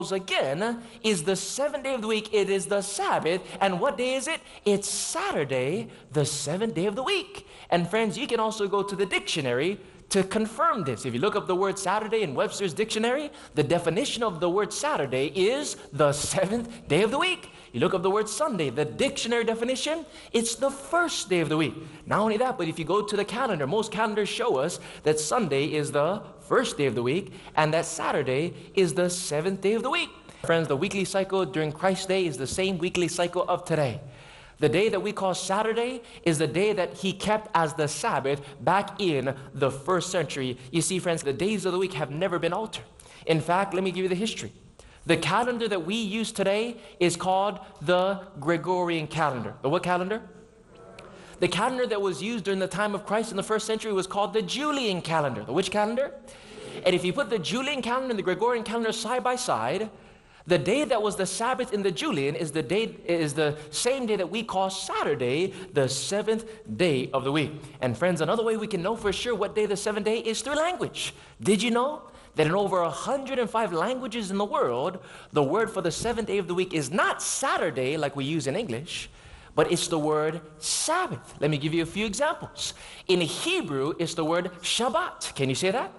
again is the seventh day of the week. It is the Sabbath. And what day is it? It's Saturday, the seventh day of the week. And friends, you can also go to the dictionary to confirm this. If you look up the word Saturday in Webster's dictionary, the definition of the word Saturday is the seventh day of the week. You look up the word Sunday, the dictionary definition, it's the first day of the week. Not only that, but if you go to the calendar, most calendars show us that Sunday is the first day of the week and that Saturday is the seventh day of the week. Friends, the weekly cycle during Christ's day is the same weekly cycle of today. The day that we call Saturday is the day that he kept as the Sabbath back in the first century. You see, friends, the days of the week have never been altered. In fact, let me give you the history. The calendar that we use today is called the Gregorian calendar. The what calendar? The calendar that was used during the time of Christ in the first century was called the Julian calendar. The which calendar? And if you put the Julian calendar and the Gregorian calendar side by side, the day that was the Sabbath in the Julian is the same day that we call Saturday, the seventh day of the week. And friends, another way we can know for sure what day the seventh day is through language. Did you know that in over 105 languages in the world, the word for the seventh day of the week is not Saturday like we use in English, but it's the word Sabbath. Let me give you a few examples. In Hebrew, it's the word Shabbat. Can you say that?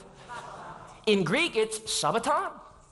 In Greek, it's Sabbaton.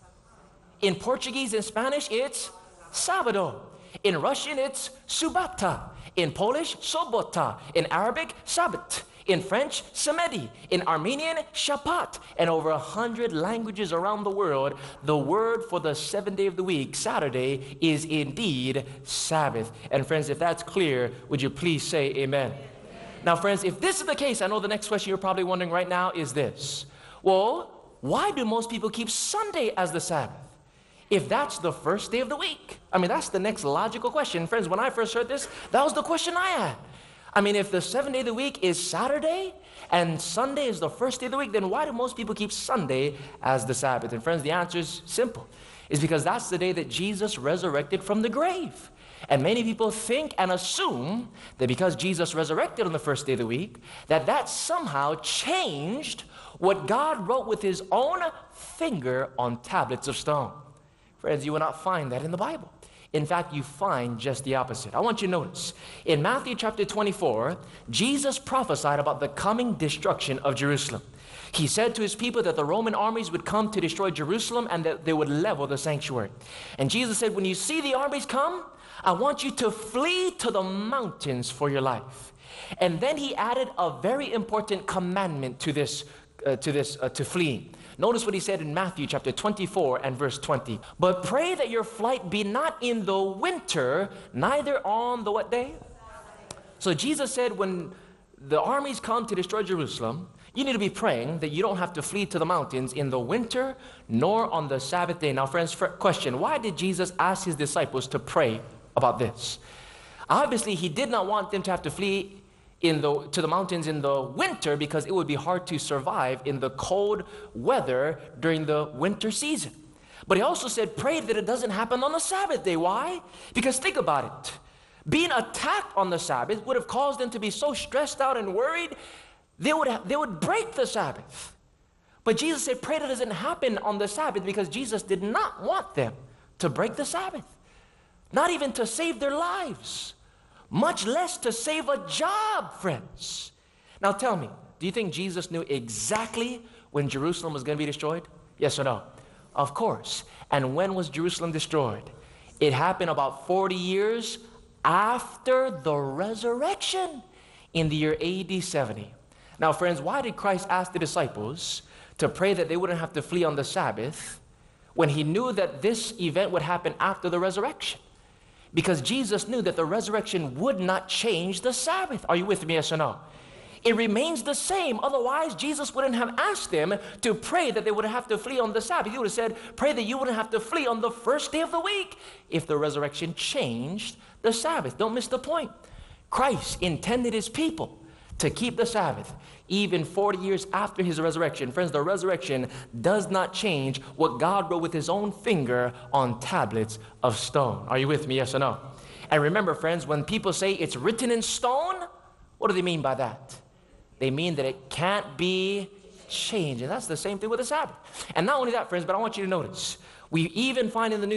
In Portuguese and Spanish, it's Sabado. In Russian, it's Subata. In Polish, Sobota. In Arabic, Sabbat. In French, Samedi. In Armenian, Shapat. And over 100 languages around the world, the word for the seventh day of the week, Saturday, is indeed Sabbath. And friends, if that's clear, would you please say amen? Now, friends, if this is the case, I know the next question you're probably wondering right now is this. Well, why do most people keep Sunday as the Sabbath if that's the first day of the week? I mean, that's the next logical question. Friends, when I first heard this, that was the question I had. I mean, if the seventh day of the week is Saturday and Sunday is the first day of the week, then why do most people keep Sunday as the Sabbath? And friends, the answer is simple. It's because that's the day that Jesus resurrected from the grave. And many people think and assume that because Jesus resurrected on the first day of the week, that somehow changed what God wrote with his own finger on tablets of stone. Friends, you will not find that in the Bible. In fact, you find just the opposite. I want you to notice, in Matthew chapter 24, Jesus prophesied about the coming destruction of Jerusalem. He said to his people that the Roman armies would come to destroy Jerusalem and that they would level the sanctuary. And Jesus said, when you see the armies come, I want you to flee to the mountains for your life. And then he added a very important commandment to fleeing. Notice what he said in Matthew chapter 24 and verse 20. But pray that your flight be not in the winter, neither on the what day? So Jesus said when the armies come to destroy Jerusalem, you need to be praying that you don't have to flee to the mountains in the winter nor on the Sabbath day. Now, friends, question, why did Jesus ask his disciples to pray about this? Obviously, he did not want them to have to flee to the mountains in the winter because it would be hard to survive in the cold weather during the winter season. But he also said, pray that it doesn't happen on the Sabbath day. Why? Because think about it. Being attacked on the Sabbath would have caused them to be so stressed out and worried, they would break the Sabbath. But Jesus said, pray that it doesn't happen on the Sabbath because Jesus did not want them to break the Sabbath. Not even to save their lives. Much less to save a job, friends. Now tell me, do you think Jesus knew exactly when Jerusalem was going to be destroyed? Yes or no? Of course. And when was Jerusalem destroyed? It happened about 40 years after the resurrection in the year AD 70. Now, friends, why did Christ ask the disciples to pray that they wouldn't have to flee on the Sabbath when he knew that this event would happen after the resurrection? Because Jesus knew that the resurrection would not change the Sabbath. Are you with me, yes or no? It remains the same. Otherwise, Jesus wouldn't have asked them to pray that they would have to flee on the Sabbath. He would have said, pray that you wouldn't have to flee on the first day of the week if the resurrection changed the Sabbath. Don't miss the point. Christ intended his people to keep the Sabbath even 40 years after his resurrection. Friends, the resurrection does not change what God wrote with his own finger on tablets of stone. Are you with me, yes or no? And remember, friends, when people say it's written in stone, what do they mean by that? They mean that it can't be changed. And that's the same thing with the Sabbath. And not only that, friends, but I want you to notice, We even find in the New